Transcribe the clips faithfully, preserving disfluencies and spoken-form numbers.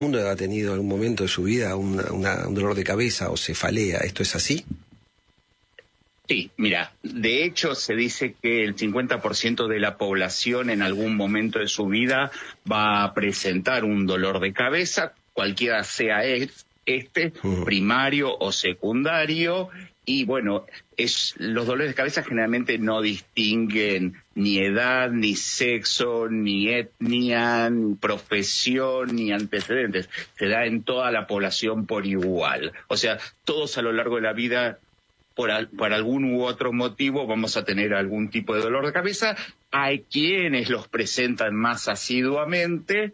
mundo ha tenido algún momento de su vida una, una, un dolor de cabeza o cefalea. ¿Esto es así? Sí, mira, de hecho se dice que el cincuenta por ciento de la población en algún momento de su vida va a presentar un dolor de cabeza, cualquiera sea este, uh-huh. primario o secundario, y bueno, es, los dolores de cabeza generalmente no distinguen ni edad, ni sexo, ni etnia, ni profesión, ni antecedentes. Se da en toda la población por igual. O sea, todos a lo largo de la vida, por, al, por algún u otro motivo, vamos a tener algún tipo de dolor de cabeza. Hay quienes los presentan más asiduamente.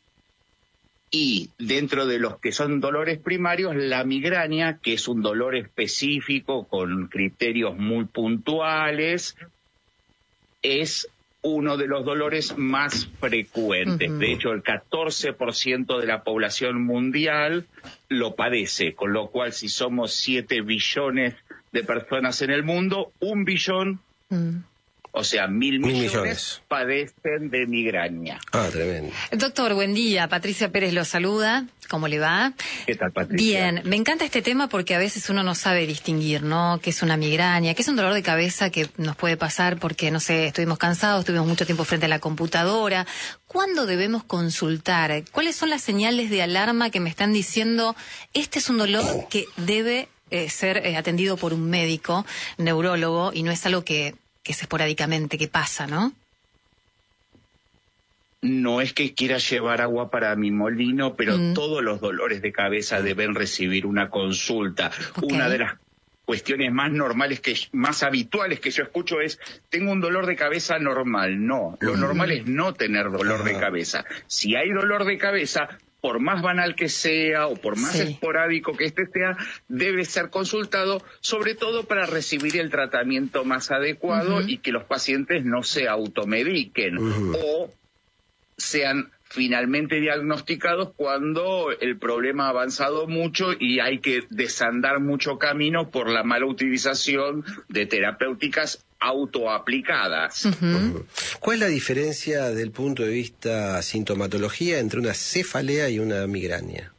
Y dentro de los que son dolores primarios, la migraña, que es un dolor específico con criterios muy puntuales, es uno de los dolores más frecuentes. Uh-huh. De hecho, el catorce por ciento de la población mundial lo padece, con lo cual si somos siete billones de personas en el mundo, un billón... Uh-huh. O sea, mil, mil millones, millones padecen de migraña. Ah, tremendo. Doctor, buen día. Patricia Pérez lo saluda. ¿Cómo le va? ¿Qué tal, Patricia? Bien. Me encanta este tema porque a veces uno no sabe distinguir, ¿no? ¿Qué es una migraña? ¿Qué es un dolor de cabeza que nos puede pasar porque, no sé, estuvimos cansados, estuvimos mucho tiempo frente a la computadora? ¿Cuándo debemos consultar? ¿Cuáles son las señales de alarma que me están diciendo este es un dolor que debe eh, ser eh, atendido por un médico, neurólogo, y no es algo que... que es esporádicamente, que pasa, ¿no? No es que quiera llevar agua para mi molino, pero mm. todos los dolores de cabeza deben recibir una consulta. Okay. Una de las cuestiones más normales, que más habituales que yo escucho es, tengo un dolor de cabeza normal. No, lo mm. normal es no tener dolor de cabeza. Si hay dolor de cabeza, por más banal que sea o por más sí. esporádico que este sea, debe ser consultado, sobre todo para recibir el tratamiento más adecuado uh-huh. y que los pacientes no se automediquen uh-huh. o sean finalmente diagnosticados cuando el problema ha avanzado mucho y hay que desandar mucho camino por la mala utilización de terapéuticas autoaplicadas. Uh-huh. ¿Cuál es la diferencia desde el punto de vista sintomatología entre una cefalea y una migraña?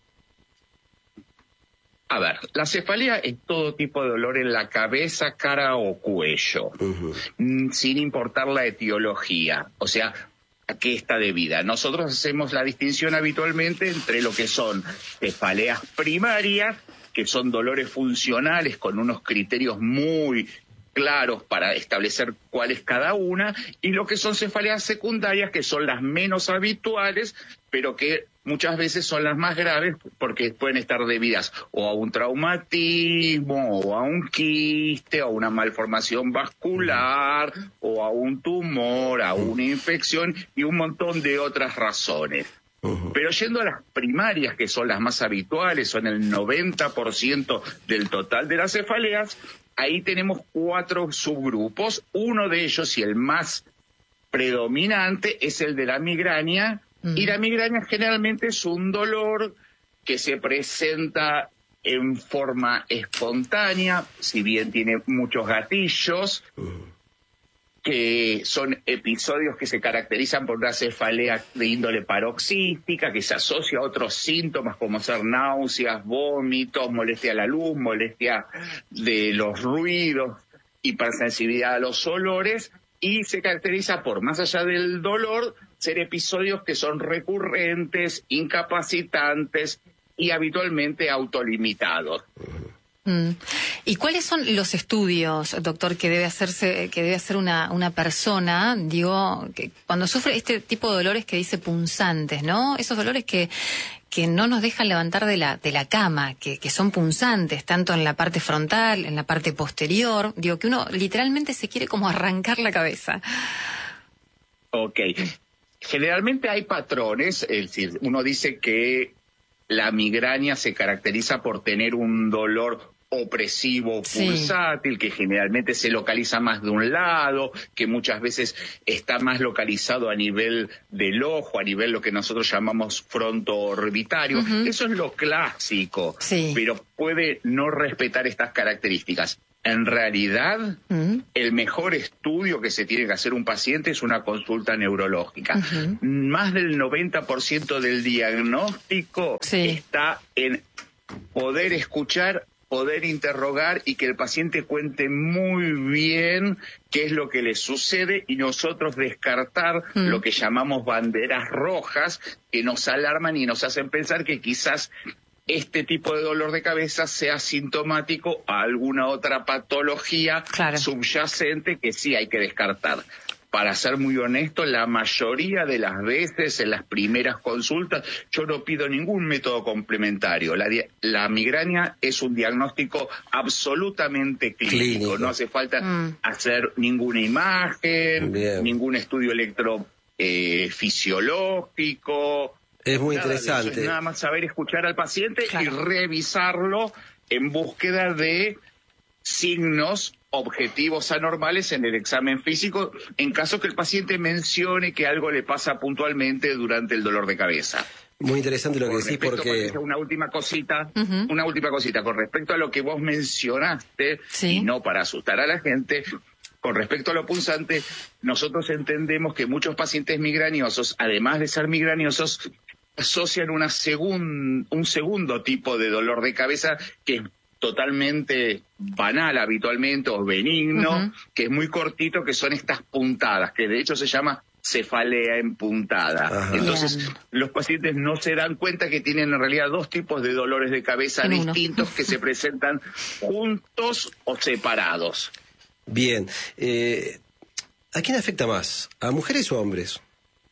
A ver, la cefalea es todo tipo de dolor en la cabeza, cara o cuello, uh-huh. sin importar la etiología, o sea, a qué está debida. Nosotros hacemos la distinción habitualmente entre lo que son cefaleas primarias, que son dolores funcionales con unos criterios muy claros para establecer cuál es cada una, y lo que son cefaleas secundarias, que son las menos habituales, pero que muchas veces son las más graves porque pueden estar debidas o a un traumatismo, o a un quiste, o a una malformación vascular, o a un tumor, a una infección y un montón de otras razones. Uh-huh. Pero yendo a las primarias, que son las más habituales, son el noventa por ciento del total de las cefaleas, ahí tenemos cuatro subgrupos. Uno de ellos, y el más predominante, es el de la migraña. Mm. Y la migraña generalmente es un dolor que se presenta en forma espontánea, si bien tiene muchos gatillos, mm. que son episodios que se caracterizan por una cefalea de índole paroxística, que se asocia a otros síntomas como ser náuseas, vómitos, molestia a la luz, molestia de los ruidos, hipersensibilidad a los olores, y se caracteriza por, más allá del dolor, ser episodios que son recurrentes, incapacitantes y habitualmente autolimitados. Mm. ¿Y cuáles son los estudios, doctor, que debe hacerse, que debe hacer una, una persona, digo, que cuando sufre este tipo de dolores que dice punzantes, ¿no? Esos dolores que, que no nos dejan levantar de la, de la cama, que, que son punzantes, tanto en la parte frontal, en la parte posterior, digo, que uno literalmente se quiere como arrancar la cabeza. Ok. Generalmente hay patrones, es decir, uno dice que la migraña se caracteriza por tener un dolor opresivo pulsátil, sí. que generalmente se localiza más de un lado, que muchas veces está más localizado a nivel del ojo, a nivel lo que nosotros llamamos fronto-orbitario. Uh-huh. Eso es lo clásico, sí. pero puede no respetar estas características. En realidad, ¿Mm? el mejor estudio que se tiene que hacer un paciente es una consulta neurológica. Uh-huh. Más del noventa por ciento del diagnóstico sí. está en poder escuchar, poder interrogar y que el paciente cuente muy bien qué es lo que le sucede y nosotros descartar mm. lo que llamamos banderas rojas que nos alarman y nos hacen pensar que quizás este tipo de dolor de cabeza sea sintomático a alguna otra patología claro. subyacente que sí hay que descartar. Para ser muy honesto, la mayoría de las veces en las primeras consultas yo no pido ningún método complementario. La, la migraña es un diagnóstico absolutamente clínico. clínico. No hace falta mm. hacer ninguna imagen, Bien. ningún estudio electrofisiológico. Eh, es muy nada interesante. De eso, es nada más saber escuchar al paciente claro. y revisarlo en búsqueda de signos objetivos anormales en el examen físico, en caso que el paciente mencione que algo le pasa puntualmente durante el dolor de cabeza. Muy interesante lo que decís porque... Una última cosita, uh-huh. una última cosita, con respecto a lo que vos mencionaste, ¿Sí? y no para asustar a la gente, con respecto a lo punzante, nosotros entendemos que muchos pacientes migrañosos, además de ser migrañosos, asocian una segun, un segundo tipo de dolor de cabeza que es totalmente banal habitualmente o benigno, uh-huh. que es muy cortito, que son estas puntadas, que de hecho se llama cefalea empuntada. Ajá. Entonces, Bien. los pacientes no se dan cuenta que tienen en realidad dos tipos de dolores de cabeza en distintos uno. que se presentan juntos o separados. Bien. Eh, ¿A quién afecta más? ¿A mujeres o a hombres?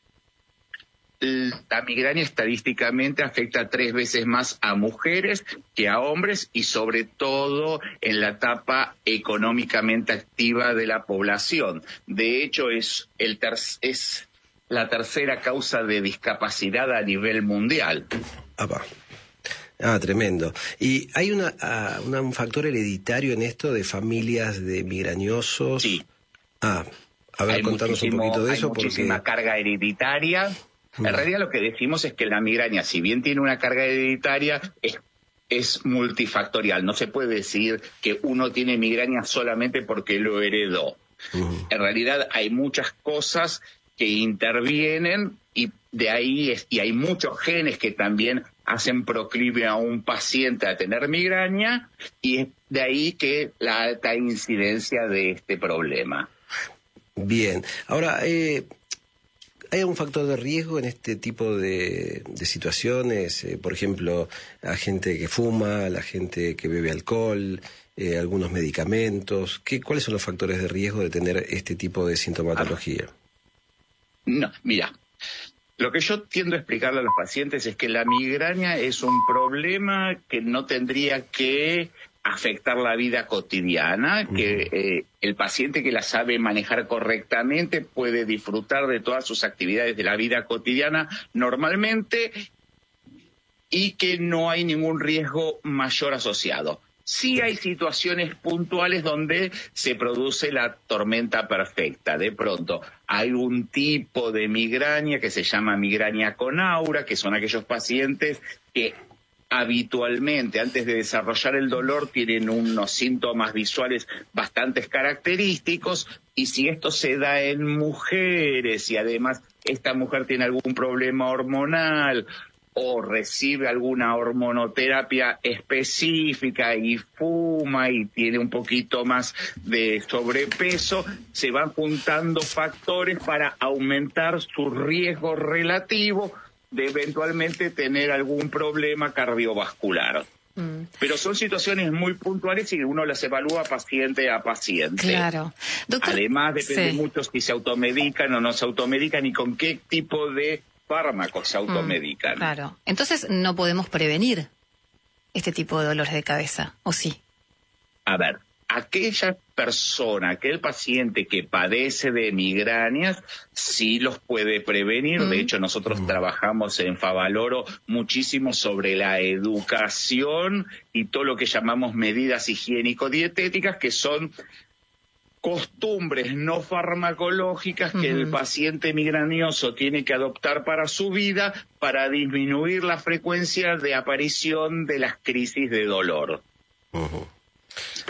La migraña estadísticamente afecta tres veces más a mujeres que a hombres y sobre todo en la etapa económicamente activa de la población. De hecho, es, el ter- es la tercera causa de discapacidad a nivel mundial. Apa. Ah, tremendo. ¿Y hay una, uh, una, un factor hereditario en esto de familias de migrañosos? Sí. Ah, a ver, hay contanos un poquito de eso. Hay muchísima porque... carga hereditaria. En realidad lo que decimos es que la migraña, si bien tiene una carga hereditaria, es, es multifactorial. No se puede decir que uno tiene migraña solamente porque lo heredó. Uh-huh. En realidad hay muchas cosas que intervienen y de ahí es, y hay muchos genes que también hacen proclive a un paciente a tener migraña y es de ahí que la alta incidencia de este problema. Bien. Ahora, eh... ¿hay algún factor de riesgo en este tipo de, de situaciones? Eh, por ejemplo, la gente que fuma, la gente que bebe alcohol, eh, algunos medicamentos. ¿Qué, ¿Cuáles son los factores de riesgo de tener este tipo de sintomatología? No, mira, lo que yo tiendo a explicarle a los pacientes es que la migraña es un problema que no tendría que afectar la vida cotidiana, uh-huh. que eh, el paciente que la sabe manejar correctamente puede disfrutar de todas sus actividades de la vida cotidiana normalmente y que no hay ningún riesgo mayor asociado. Sí hay situaciones puntuales donde se produce la tormenta perfecta. De pronto hay un tipo de migraña que se llama migraña con aura, que son aquellos pacientes que habitualmente, antes de desarrollar el dolor, tienen unos síntomas visuales bastante característicos, y si esto se da en mujeres y además esta mujer tiene algún problema hormonal o recibe alguna hormonoterapia específica y fuma y tiene un poquito más de sobrepeso, se van juntando factores para aumentar su riesgo relativo de eventualmente tener algún problema cardiovascular. Mm. Pero son situaciones muy puntuales y uno las evalúa paciente a paciente. Claro. Doctor, además, depende sí. mucho si se automedican o no se automedican y con qué tipo de fármacos se automedican. Mm, claro. Entonces, no podemos prevenir este tipo de dolores de cabeza, ¿o sí? A ver, aquella persona, aquel paciente que padece de migrañas, sí los puede prevenir. Mm. De hecho, nosotros mm. trabajamos en Favaloro muchísimo sobre la educación y todo lo que llamamos medidas higiénico-dietéticas, que son costumbres no farmacológicas que uh-huh. el paciente migrañoso tiene que adoptar para su vida para disminuir la frecuencia de aparición de las crisis de dolor. Uh-huh.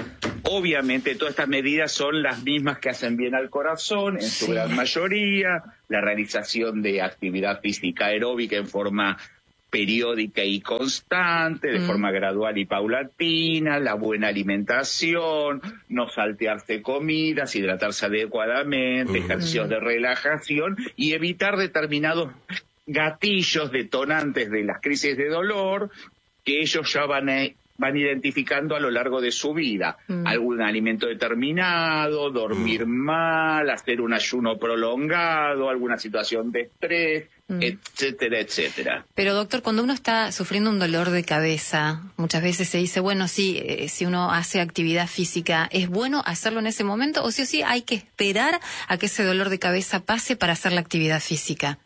obviamente todas estas medidas son las mismas que hacen bien al corazón, en su Sí. gran mayoría, la realización de actividad física aeróbica en forma periódica y constante, de Mm. forma gradual y paulatina, la buena alimentación, no saltearse comidas, hidratarse adecuadamente, Ujú. ejercicios de relajación y evitar determinados gatillos detonantes de las crisis de dolor que ellos ya van a van identificando a lo largo de su vida. Mm. Algún alimento determinado, dormir Mm. mal, hacer un ayuno prolongado, alguna situación de estrés, Mm. etcétera, etcétera. Pero doctor, cuando uno está sufriendo un dolor de cabeza, muchas veces se dice, bueno, sí, eh, si uno hace actividad física, ¿es bueno hacerlo en ese momento o sí o sí hay que esperar a que ese dolor de cabeza pase para hacer la actividad física?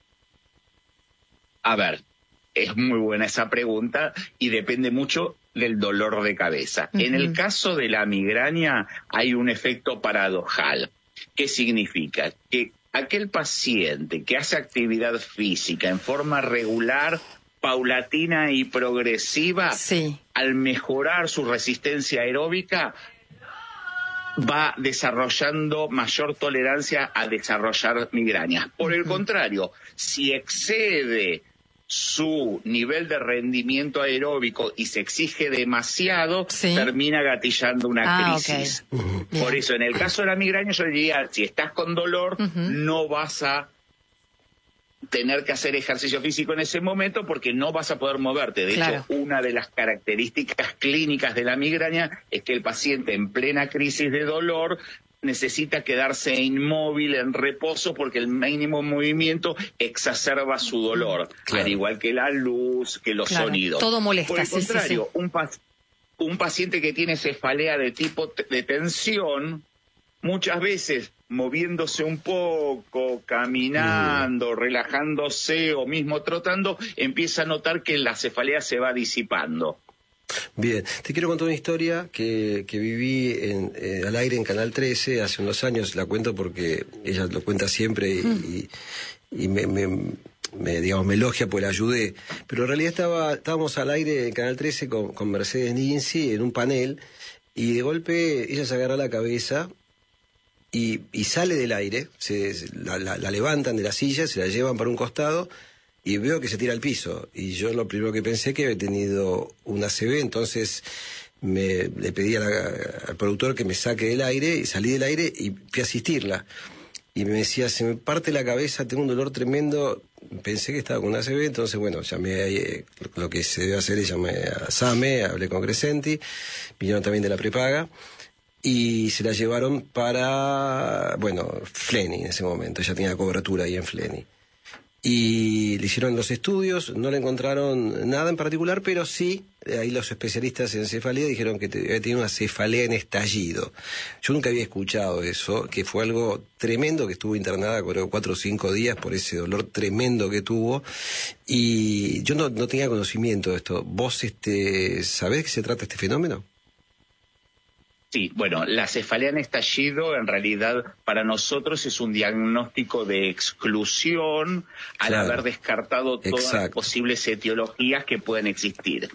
A ver, es muy buena esa pregunta y depende mucho del dolor de cabeza. Ujú. En el caso de la migraña hay un efecto paradojal. ¿Qué significa? Que aquel paciente que hace actividad física en forma regular, paulatina y progresiva, Sí. al mejorar su resistencia aeróbica, va desarrollando mayor tolerancia a desarrollar migrañas. Por el Ujú. contrario, si excede su nivel de rendimiento aeróbico y se exige demasiado, Sí. termina gatillando una Ah, crisis. ok. Ujú. Bien. Por eso, en el caso de la migraña, yo diría, si estás con dolor, Ujú. no vas a tener que hacer ejercicio físico en ese momento porque no vas a poder moverte. De Claro. hecho, una de las características clínicas de la migraña es que el paciente en plena crisis de dolor necesita quedarse inmóvil, en reposo, porque el mínimo movimiento exacerba su dolor, Claro. al igual que la luz, que los Claro, sonidos. todo molesta, Por el sí, sí, contrario, un, pa- un paciente que tiene cefalea de tipo t- de tensión, muchas veces moviéndose un poco, caminando, relajándose o mismo trotando, empieza a notar que la cefalea se va disipando. Bien, te quiero contar una historia que, que viví en, eh, al aire en Canal trece hace unos años, la cuento porque ella lo cuenta siempre y, Mm. y, y me, me, me, digamos, me elogia porque la ayudé. Pero en realidad estaba, estábamos al aire en Canal trece con, con Mercedes Ninzi en un panel y de golpe ella se agarra la cabeza y, y sale del aire, se, se- la, la, la levantan de la silla, se la llevan para un costado y veo que se tira al piso. Y yo lo primero que pensé que había tenido una A C V, entonces me, le pedí a la- al productor que me saque del aire y salí del aire y fui a asistirla. Y me decía, se me parte la cabeza, tengo un dolor tremendo. Pensé que estaba con una A C V, entonces bueno, llamé a, eh, lo que se debe hacer es llamé a SAME, hablé con Crescenti, vinieron también de la prepaga. Y se la llevaron para, bueno, Fleni en ese momento, ella tenía cobertura ahí en Fleni. Y le hicieron los estudios, no le encontraron nada en particular, pero sí, eh, ahí los especialistas en cefalea dijeron que te- había tenido una cefalea en estallido. Yo nunca había escuchado eso, que fue algo tremendo, que estuvo internada creo cuatro o cinco días por ese dolor tremendo que tuvo. Y yo no, no tenía conocimiento de esto. ¿Vos este, sabés de qué se trata este fenómeno? Sí, bueno, la cefalea en estallido en realidad para nosotros es un diagnóstico de exclusión al Claro. haber descartado todas las Exacto. posibles etiologías que pueden existir.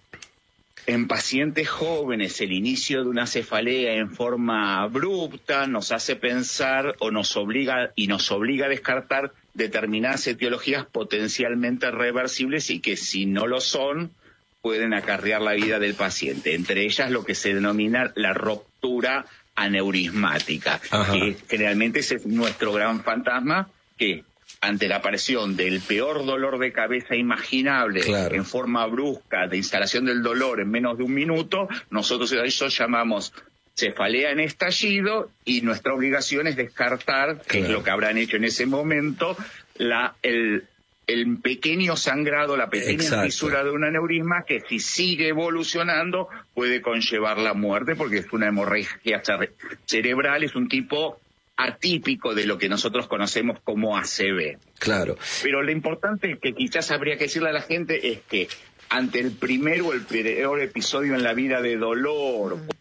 En pacientes jóvenes, el inicio de una cefalea en forma abrupta nos hace pensar o nos obliga y nos obliga a descartar determinadas etiologías potencialmente reversibles y que si no lo son, pueden acarrear la vida del paciente, entre ellas lo que se denomina la ruptura aneurismática, Ajá. que generalmente ese es nuestro gran fantasma, que ante la aparición del peor dolor de cabeza imaginable, Claro. en forma brusca, de instalación del dolor en menos de un minuto, nosotros a eso llamamos cefalea en estallido y nuestra obligación es descartar, que es Claro. lo que habrán hecho en ese momento, la el el pequeño sangrado, la pequeña Exacto. fisura de un aneurisma que si sigue evolucionando puede conllevar la muerte porque es una hemorragia cere- cerebral, es un tipo atípico de lo que nosotros conocemos como A C V. Claro. Pero lo importante que quizás habría que decirle a la gente es que ante el primer o el peor episodio en la vida de dolor,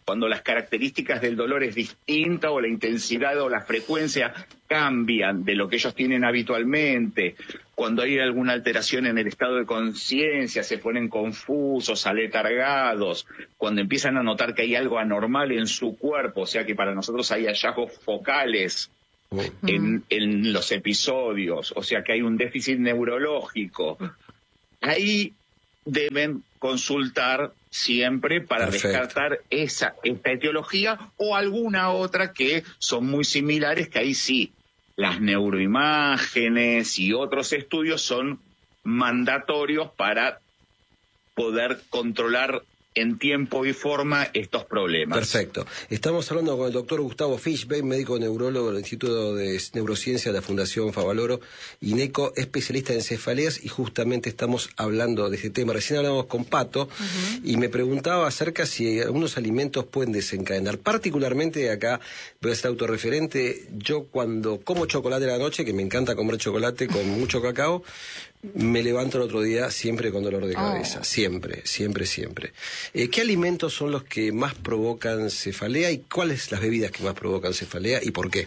cuando las características del dolor es distinta o la intensidad o la frecuencia cambian de lo que ellos tienen habitualmente, cuando hay alguna alteración en el estado de conciencia, se ponen confusos, aletargados, cuando empiezan a notar que hay algo anormal en su cuerpo, o sea que para nosotros hay hallazgos focales en, en los episodios, o sea que hay un déficit neurológico, ahí deben consultar siempre para Perfecto. descartar esa esta etiología o alguna otra que son muy similares, que ahí sí, las neuroimágenes y otros estudios son mandatorios para poder controlar en tiempo y forma estos problemas. Perfecto. Estamos hablando con el doctor Gustavo Fischbein, médico neurólogo del Instituto de Neurociencia de la Fundación Favaloro, INECO, especialista en cefaleas, y justamente estamos hablando de este tema. Recién hablamos con Pato, uh-huh. y me preguntaba acerca si algunos alimentos pueden desencadenar. Particularmente, acá voy a ser autorreferente, yo cuando como chocolate a la noche, que me encanta comer chocolate con mucho cacao, me levanto el otro día siempre con dolor de cabeza, oh. siempre, siempre, siempre. Eh, ¿Qué alimentos son los que más provocan cefalea y cuáles las bebidas que más provocan cefalea y por qué?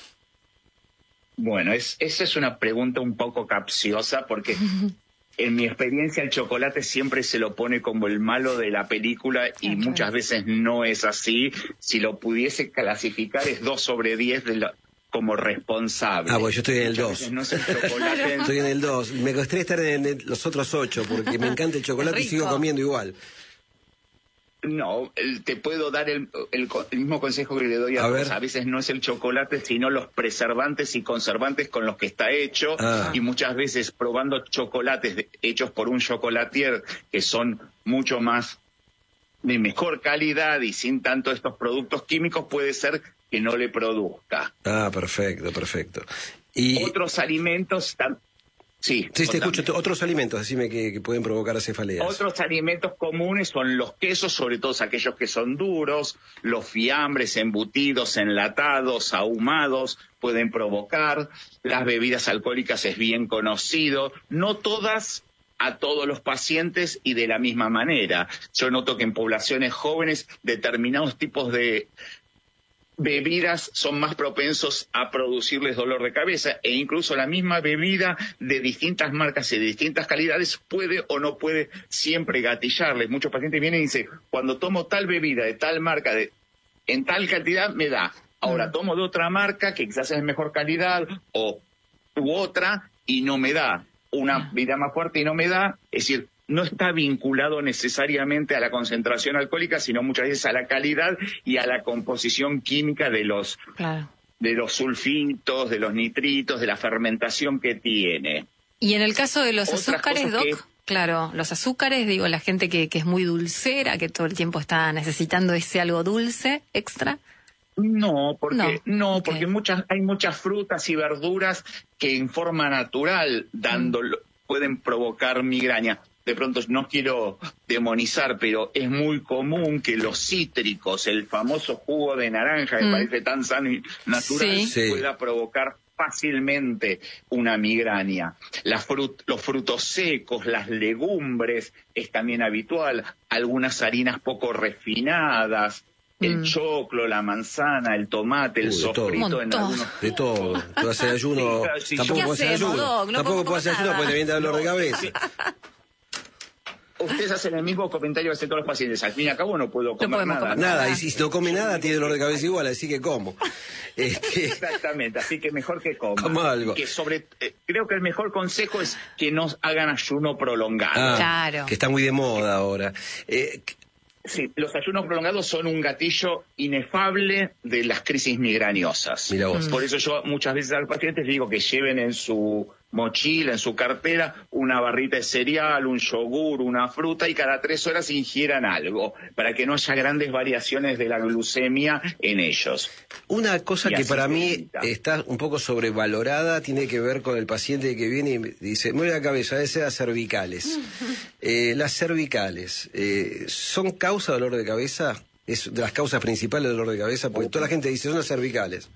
Bueno, es, esa es una pregunta un poco capciosa porque en mi experiencia el chocolate siempre se lo pone como el malo de la película y okay. muchas veces no es así. Si lo pudiese clasificar es dos sobre diez de la... como responsable. Ah, bueno, yo estoy en el dos. No es el chocolate. Estoy en el dos. Me gustaría estar en el, los otros ocho, porque me encanta el chocolate y sigo comiendo igual. No, te puedo dar el, el, el mismo consejo que le doy a, a todos. A veces no es el chocolate, sino los preservantes y conservantes con los que está hecho. Ah. Y muchas veces probando chocolates de, hechos por un chocolatier que son mucho más de mejor calidad y sin tanto estos productos químicos, puede ser que no le produzca. Ah, perfecto, perfecto. Y otros alimentos... Sí, sí, te escucho. Otros alimentos, decime, que, que pueden provocar cefaleas. Otros alimentos comunes son los quesos, sobre todo aquellos que son duros, los fiambres, embutidos, enlatados, ahumados, pueden provocar. Las bebidas alcohólicas es bien conocido. No todas a todos los pacientes y de la misma manera. Yo noto que en poblaciones jóvenes determinados tipos de bebidas son más propensos a producirles dolor de cabeza, e incluso la misma bebida de distintas marcas y de distintas calidades puede o no puede siempre gatillarles. Muchos pacientes vienen y dicen, cuando tomo tal bebida de tal marca, de, en tal cantidad me da. Ahora tomo de otra marca que quizás es de mejor calidad o u otra y no me da. Una bebida más fuerte y no me da. Es decir, no está vinculado necesariamente a la concentración alcohólica, sino muchas veces a la calidad y a la composición química de los, claro. de los sulfitos, de los nitritos, de la fermentación que tiene. Y en el caso de los Otras azúcares, Doc, que... claro, los azúcares, digo, la gente que, que es muy dulcera, que todo el tiempo está necesitando ese algo dulce extra. No, porque no, no okay. porque muchas hay muchas frutas y verduras que en forma natural dándolo, mm. pueden provocar migraña. De pronto no quiero demonizar, pero es muy común que los cítricos, el famoso jugo de naranja, que mm. parece tan sano y natural, sí. pueda provocar fácilmente una migraña. La frut, los frutos secos, las legumbres es también habitual, algunas harinas poco refinadas, el mm. choclo, la manzana, el tomate, el Uy, sofrito en algunos... De todo. Tú haces ayuno, sí, tampoco puedes hacer ayuno. Doc, no tampoco puedes hacer ayuno porque te viene dolor de cabeza. Ustedes hacen el mismo comentario que hacen todos los pacientes. Al fin y al cabo no puedo comer no nada. Comer nada, nada, y si no come nada tiene dolor de cabeza igual, así que como. Este... Exactamente, así que mejor que coma. Coma algo. Que sobre, eh, creo que el mejor consejo es que no hagan ayuno prolongado. Ah, claro. Que está muy de moda ahora. Eh, Sí, los ayunos prolongados son un gatillo inefable de las crisis migrañosas. Mira vos. Por eso yo muchas veces a los pacientes digo que lleven en su mochila, en su cartera, una barrita de cereal, un yogur, una fruta y cada tres horas ingieran algo, para que no haya grandes variaciones de la glucemia en ellos. Una cosa y que para mí evita. está un poco sobrevalorada tiene que ver con el paciente que viene y dice, me duele la cabeza, debe ser las cervicales. eh, las cervicales, eh, ¿son causa de dolor de cabeza? ¿Es de las causas principales del dolor de cabeza? Porque toda la gente dice, son las cervicales.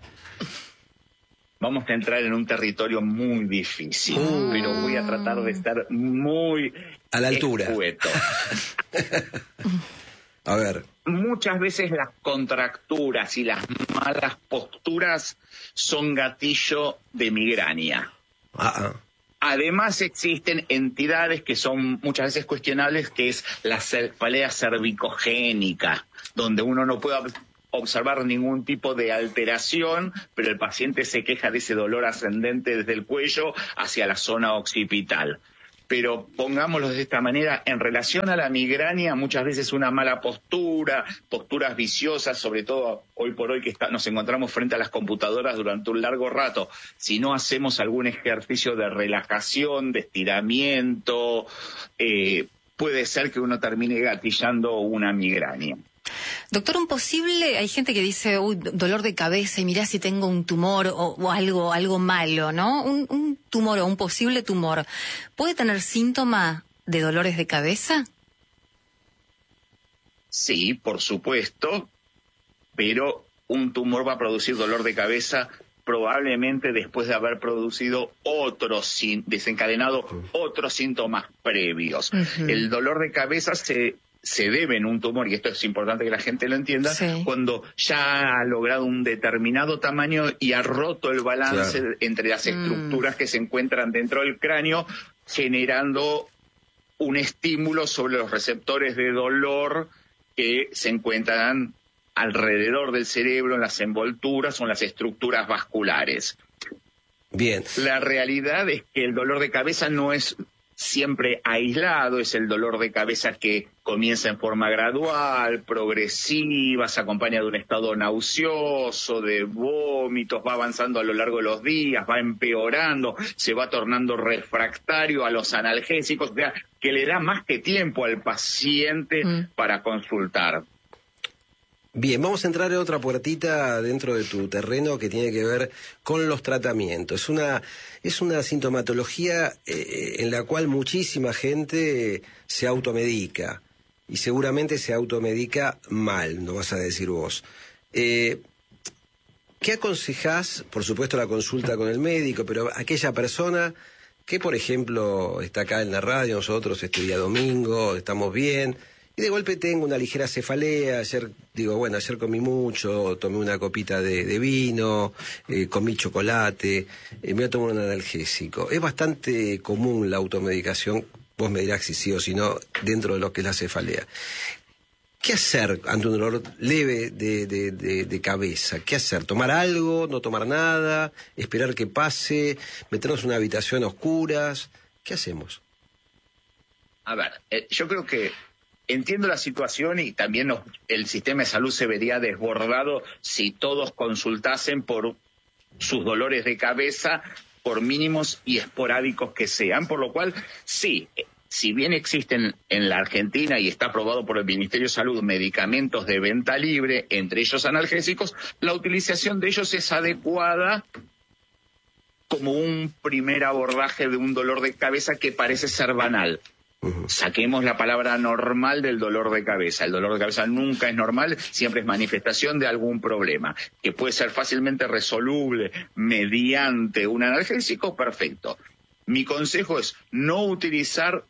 Vamos a entrar en un territorio muy difícil, uh, pero voy a tratar de estar muy a la altura. escueto. A ver. Muchas veces las contracturas y las malas posturas son gatillo de migraña. Ah, ah. Además existen entidades que son muchas veces cuestionables, que es la cefalea cervicogénica, donde uno no puede observar ningún tipo de alteración, pero el paciente se queja de ese dolor ascendente desde el cuello hacia la zona occipital. Pero pongámoslo de esta manera, en relación a la migraña, muchas veces una mala postura, posturas viciosas, sobre todo hoy por hoy que está, nos encontramos frente a las computadoras durante un largo rato. Si no hacemos algún ejercicio de relajación, de estiramiento, eh, puede ser que uno termine gatillando una migraña. Doctor, un posible, hay gente que dice, uy, dolor de cabeza y mirá si tengo un tumor o, o algo algo malo, ¿no? Un, un tumor o un posible tumor, ¿puede tener síntoma de dolores de cabeza? Sí, por supuesto, pero un tumor va a producir dolor de cabeza probablemente después de haber producido otros, desencadenado otros síntomas previos. Uh-huh. El dolor de cabeza se... se debe en un tumor, y esto es importante que la gente lo entienda, sí, cuando ya ha logrado un determinado tamaño y ha roto el balance, claro, entre las estructuras mm. que se encuentran dentro del cráneo, generando un estímulo sobre los receptores de dolor que se encuentran alrededor del cerebro, en las envolturas o en las estructuras vasculares. Bien. La realidad es que el dolor de cabeza no es siempre aislado, es el dolor de cabeza que comienza en forma gradual, progresiva, se acompaña de un estado nauseoso, de vómitos, va avanzando a lo largo de los días, va empeorando, se va tornando refractario a los analgésicos, o sea, que le da más que tiempo al paciente mm. para consultar. Bien, vamos a entrar en otra puertita dentro de tu terreno que tiene que ver con los tratamientos. Es una, es una sintomatología eh, en la cual muchísima gente se automedica y seguramente se automedica mal, no vas a decir vos. Eh, ¿Qué aconsejás? Por supuesto la consulta con el médico, pero aquella persona que, por ejemplo, está acá en la radio, nosotros este día domingo, estamos bien, y de golpe tengo una ligera cefalea, ayer, digo, bueno, ayer comí mucho, tomé una copita de, de vino, eh, comí chocolate, eh, me voy a tomar un analgésico. Es bastante común la automedicación, vos me dirás si sí o si no, dentro de lo que es la cefalea. ¿Qué hacer ante un dolor leve de, de, de, de cabeza? ¿Qué hacer? ¿Tomar algo? ¿No tomar nada? ¿Esperar que pase? ¿Meternos en una habitación a oscuras? ¿Qué hacemos? A ver, eh, yo creo que entiendo la situación y también nos, el sistema de salud se vería desbordado si todos consultasen por sus dolores de cabeza, por mínimos y esporádicos que sean, por lo cual sí, si bien existen en la Argentina y está aprobado por el Ministerio de Salud medicamentos de venta libre, entre ellos analgésicos, la utilización de ellos es adecuada como un primer abordaje de un dolor de cabeza que parece ser banal. Saquemos la palabra normal del dolor de cabeza. El dolor de cabeza nunca es normal, siempre es manifestación de algún problema, que puede ser fácilmente resoluble mediante un analgésico, perfecto. Mi consejo es no utilizar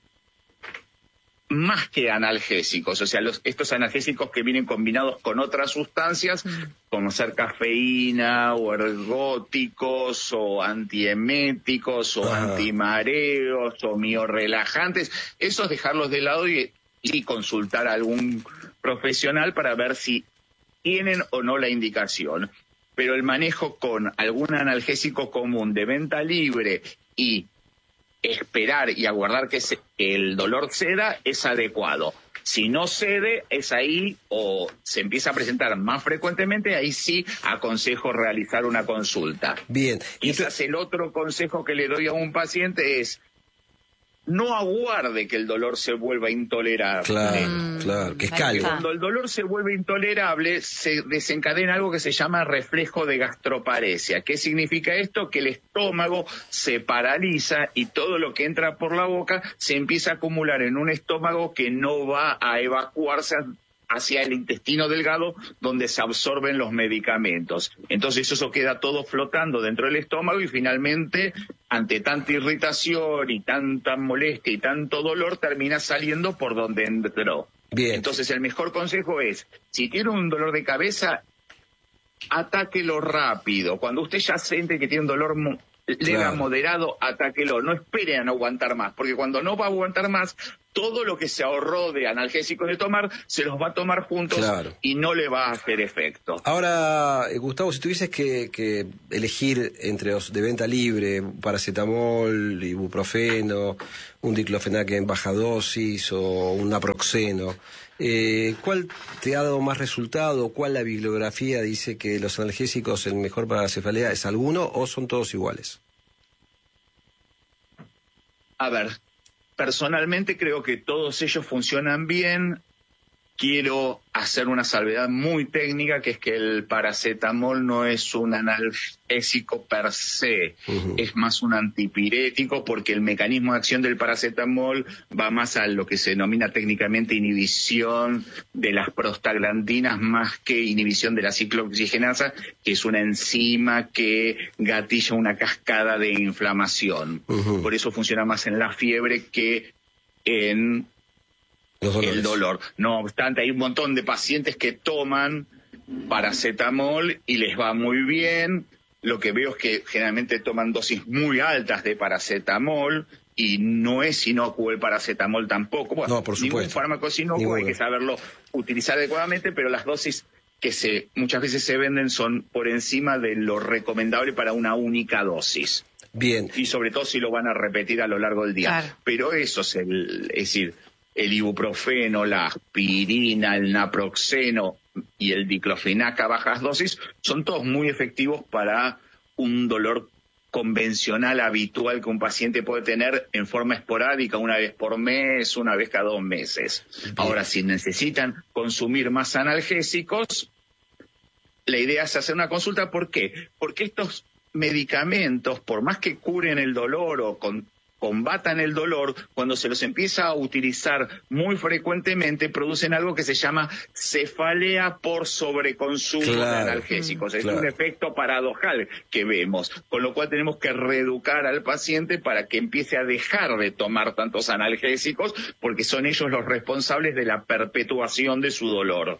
más que analgésicos, o sea, los, estos analgésicos que vienen combinados con otras sustancias, como ser cafeína o ergóticos o antieméticos o ah. antimareos o miorrelajantes, esos dejarlos de lado y, y consultar a algún profesional para ver si tienen o no la indicación. Pero el manejo con algún analgésico común de venta libre y esperar y aguardar que, se, que el dolor ceda es adecuado. Si no cede, es ahí o se empieza a presentar más frecuentemente, ahí sí aconsejo realizar una consulta. Bien. Quizás el otro consejo que le doy a un paciente es no aguarde que el dolor se vuelva intolerable. Claro, claro, que escale. Cuando el dolor se vuelve intolerable, se desencadena algo que se llama reflejo de gastroparesia. ¿Qué significa esto? Que el estómago se paraliza y todo lo que entra por la boca se empieza a acumular en un estómago que no va a evacuarse hacia el intestino delgado donde se absorben los medicamentos. Entonces eso queda todo flotando dentro del estómago y finalmente, ante tanta irritación y tanta molestia y tanto dolor, termina saliendo por donde entró. Bien. Entonces el mejor consejo es, si tiene un dolor de cabeza, atáquelo rápido. Cuando usted ya siente que tiene un dolor mo- leve a Claro. moderado, atáquelo. No espere a no aguantar más, porque cuando no va a aguantar más, todo lo que se ahorró de analgésicos de tomar, se los va a tomar juntos Claro. y no le va a hacer efecto. Ahora, eh, Gustavo, si tuvieses que, que elegir entre los de venta libre, paracetamol, ibuprofeno, un diclofenac en baja dosis o un naproxeno, eh, ¿cuál te ha dado más resultado? ¿Cuál la bibliografía dice que los analgésicos el mejor para la cefalea es alguno o son todos iguales? A ver, personalmente creo que todos ellos funcionan bien. Quiero hacer una salvedad muy técnica, que es que el paracetamol no es un analgésico per se, Uh-huh. es más un antipirético, porque el mecanismo de acción del paracetamol va más a lo que se denomina técnicamente inhibición de las prostaglandinas más que inhibición de la ciclooxigenasa, que es una enzima que gatilla una cascada de inflamación. Uh-huh. Por eso funciona más en la fiebre que en Los dolores. el dolor. No obstante, hay un montón de pacientes que toman paracetamol y les va muy bien. Lo que veo es que generalmente toman dosis muy altas de paracetamol y no es inocuo el paracetamol tampoco. Bueno, No, por ningún supuesto. fármaco es inocuo, Ninguno. hay que saberlo utilizar adecuadamente, pero las dosis que se muchas veces se venden son por encima de lo recomendable para una única dosis. Bien. Y sobre todo si lo van a repetir a lo largo del día. Claro. Pero eso es el, es decir, el ibuprofeno, la aspirina, el naproxeno y el diclofenac a bajas dosis son todos muy efectivos para un dolor convencional habitual que un paciente puede tener en forma esporádica, una vez por mes, una vez cada dos meses. Bien. Ahora, si necesitan consumir más analgésicos, la idea es hacer una consulta. ¿Por qué? Porque estos medicamentos, por más que curen el dolor o con, combatan el dolor, cuando se los empieza a utilizar muy frecuentemente, producen algo que se llama cefalea por sobreconsumo Claro. de analgésicos. Es Claro. un efecto paradojal que vemos, con lo cual tenemos que reeducar al paciente para que empiece a dejar de tomar tantos analgésicos, porque son ellos los responsables de la perpetuación de su dolor.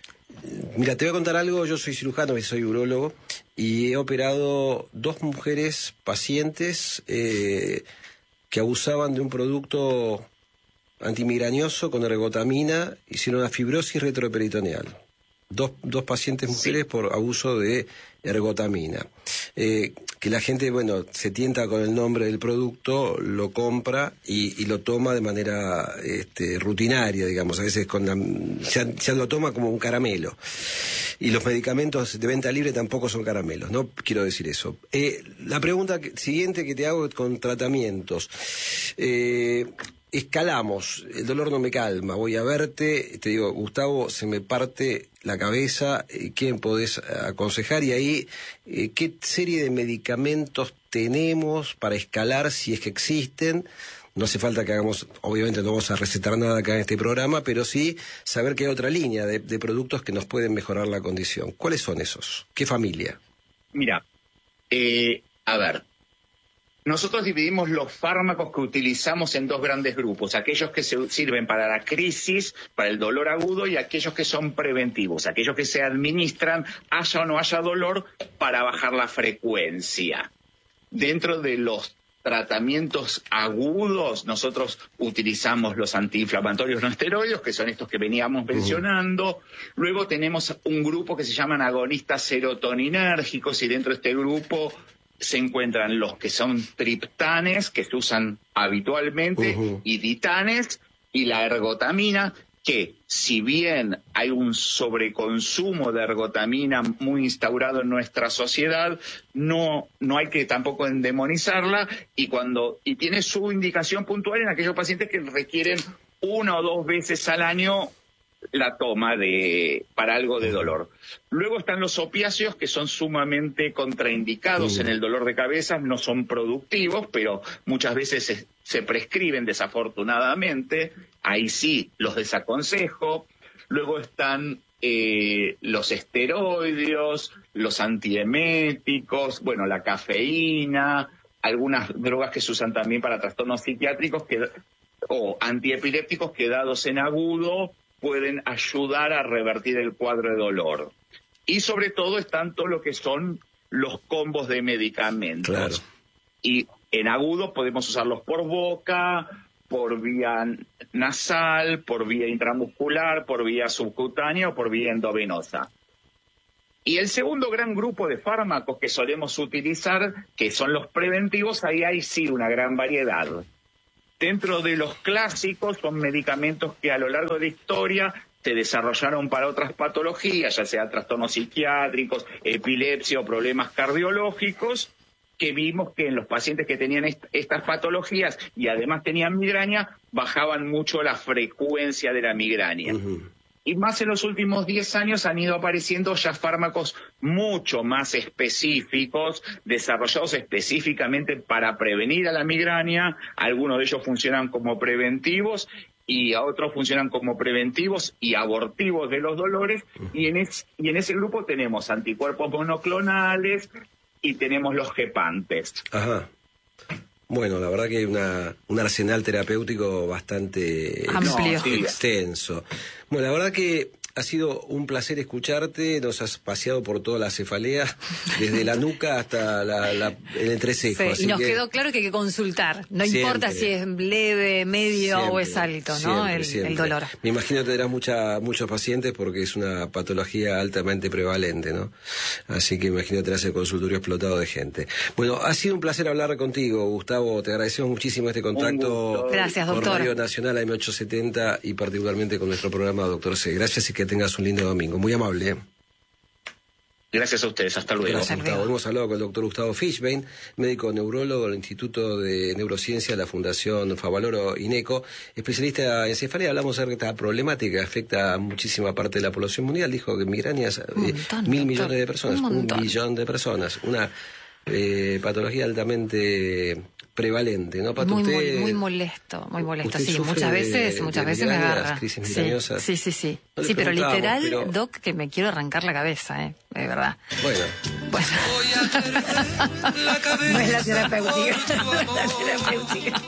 Mira, te voy a contar algo. Yo soy cirujano y soy urólogo y he operado dos mujeres pacientes eh, que abusaban de un producto antimigrañoso con ergotamina, hicieron una fibrosis retroperitoneal. Dos, dos pacientes mujeres Sí. por abuso de ergotamina. Eh, que la gente, bueno, se tienta con el nombre del producto, lo compra y, y lo toma de manera este, rutinaria, digamos, a veces con la, ya, ya lo toma como un caramelo. Y los medicamentos de venta libre tampoco son caramelos, no quiero decir eso. Eh, la pregunta que, siguiente que te hago con tratamientos. Eh, Escalamos, el dolor no me calma, voy a verte, te digo, Gustavo, se me parte la cabeza, ¿quién podés aconsejar? Y ahí, ¿qué serie de medicamentos tenemos para escalar, si es que existen? No hace falta que hagamos, obviamente no vamos a recetar nada acá en este programa, pero sí saber que hay otra línea de, de productos que nos pueden mejorar la condición. ¿Cuáles son esos? ¿Qué familia? Mira, eh, a ver, nosotros dividimos los fármacos que utilizamos en dos grandes grupos, aquellos que se sirven para la crisis, para el dolor agudo, y aquellos que son preventivos, aquellos que se administran, haya o no haya dolor, para bajar la frecuencia. Dentro de los tratamientos agudos, nosotros utilizamos los antiinflamatorios no esteroides, que son estos que veníamos mencionando. Uh-huh. Luego tenemos un grupo que se llaman agonistas serotoninérgicos, y dentro de este grupo se encuentran los que son triptanes, que se usan habitualmente, uh-huh. y ditanes, y la ergotamina, que si bien hay un sobreconsumo de ergotamina muy instaurado en nuestra sociedad, no, no hay que tampoco endemonizarla, y cuando y tiene su indicación puntual en aquellos pacientes que requieren una o dos veces al año la toma de para algo de dolor. Luego están los opiáceos, que son sumamente contraindicados uh. en el dolor de cabeza, no son productivos, pero muchas veces se, se prescriben desafortunadamente. Ahí sí los desaconsejo. Luego están eh, los esteroides, los antieméticos, bueno, la cafeína, algunas drogas que se usan también para trastornos psiquiátricos que, o antiepilépticos que dados en agudo pueden ayudar a revertir el cuadro de dolor. Y sobre todo están todo lo que son los combos de medicamentos. Claro. Y en agudos podemos usarlos por boca, por vía nasal, por vía intramuscular, por vía subcutánea o por vía endovenosa. Y el segundo gran grupo de fármacos que solemos utilizar, que son los preventivos, ahí hay sí una gran variedad. Dentro de los clásicos son medicamentos que a lo largo de la historia se desarrollaron para otras patologías, ya sea trastornos psiquiátricos, epilepsia o problemas cardiológicos, que vimos que en los pacientes que tenían est- estas patologías y además tenían migraña, bajaban mucho la frecuencia de la migraña. Uh-huh. Y más en los últimos diez años han ido apareciendo ya fármacos mucho más específicos, desarrollados específicamente para prevenir a la migraña. Algunos de ellos funcionan como preventivos y a otros funcionan como preventivos y abortivos de los dolores. Y en, es, y en ese grupo tenemos anticuerpos monoclonales y tenemos los gepantes. Ajá. Bueno, la verdad que hay una, un arsenal terapéutico bastante amplio, ex- extenso. Bueno, la verdad que ha sido un placer escucharte, nos has paseado por toda la cefalea, desde la nuca hasta la, la, el entrecejo. Sí, así y nos que quedó claro que hay que consultar, no siempre, importa si es leve, medio siempre, o es alto, ¿no? Siempre, el, siempre. el dolor. Me imagino que tendrás mucha, muchos pacientes porque es una patología altamente prevalente, ¿no? Así que imagino que tendrás el consultorio explotado de gente. Bueno, ha sido un placer hablar contigo, Gustavo, te agradecemos muchísimo este contacto. Gracias, con doctor. Radio Nacional A M ochocientos setenta y particularmente con nuestro programa Doctor C. Gracias y que tengas un lindo domingo. Muy amable. Gracias a ustedes, hasta luego. Gracias, Gustavo. Hemos hablado con el doctor Gustavo Fishbein, médico neurólogo del Instituto de Neurociencia de la Fundación Favaloro INECO, especialista en cefalea. Hablamos de esta problemática que afecta a muchísima parte de la población mundial. Dijo que migrañas, eh, mil doctor. millones de personas, un, un millón de personas, una eh, patología altamente prevalente, ¿no? Pato, muy, usted, muy, muy molesto, muy molesto, sí, muchas veces, de, muchas de veces me agarra. Crisis sí, sí, sí, sí, no sí, pero literal, pero... Doc, que me quiero arrancar la cabeza, eh, de verdad. Bueno. Bueno. Voy a la terapéutica. La terapéutica.